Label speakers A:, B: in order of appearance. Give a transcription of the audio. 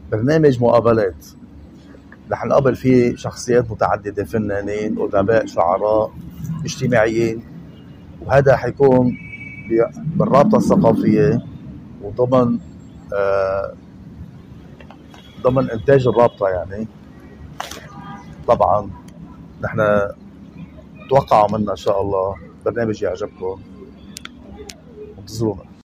A: برنامج مقابلات رح نقابل فيه شخصيات متعددة، فنانين، أدباء، شعراء، اجتماعيين، وهذا حيكون بالرابطة الثقافية وضمن ضمن إنتاج الرابطة. يعني طبعا نحن توقعوا منا إن شاء الله برنامج يعجبكم، انتظرونا.